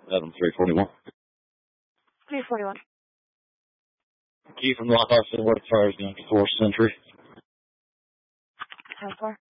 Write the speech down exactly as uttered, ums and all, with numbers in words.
Adam three forty-one. three forty-one. Key from Lockhart, Silver Fires, going to fourth Century. How far?